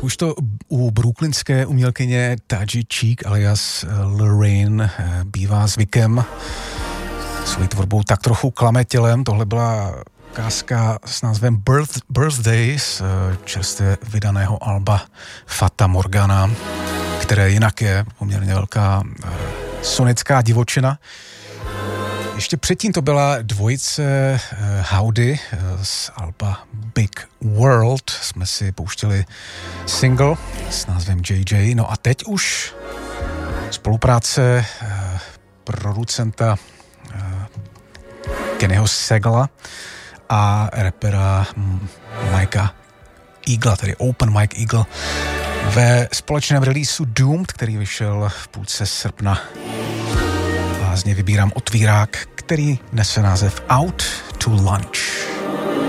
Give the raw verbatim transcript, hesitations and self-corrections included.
už to u brooklynské umělkyně Taji Cheek alias Lorraine bývá zvykem, svojí tvorbou tak trochu klame tělem. Tohle byla ukázka s názvem Birth, Birthday z čerstvě vydaného alba Fata Morgana, které jinak je poměrně velká sonická divočina. Ještě předtím to byla dvojice Howdy z alba Big World. Jsme si pouštěli single s názvem J J. No a teď už spolupráce producenta Kennyho Segala a rapera Mikea Eagla, tedy Open Mike Eagle, ve společném releaseu Doomed, který vyšel v půlce srpna. A z něj vybírám otvírák, který nese název Out to Lunch.